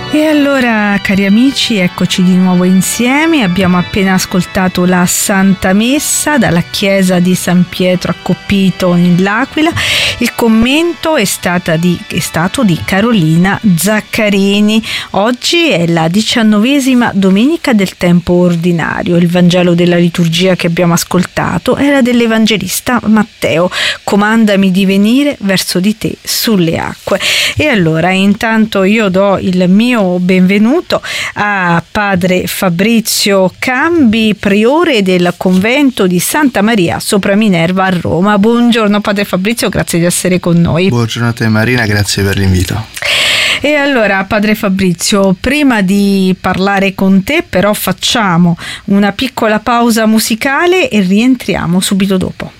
E allora, cari amici, eccoci di nuovo insieme. Abbiamo appena ascoltato la Santa Messa dalla chiesa di San Pietro a Coppito in L'Aquila. Il commento è stato di Carolina Zaccarini. Oggi è la 19ª domenica del tempo ordinario. Il Vangelo della liturgia che abbiamo ascoltato era dell'Evangelista Matteo. Comandami di venire verso di te sulle acque. E allora, intanto io do il mio benvenuto a padre Fabrizio Cambi, priore del convento di Santa Maria sopra Minerva a Roma. Buongiorno padre Fabrizio, grazie di essere con noi. Buongiorno a te Marina, grazie per l'invito. E allora padre Fabrizio, prima di parlare con te però facciamo una piccola pausa musicale e rientriamo subito dopo.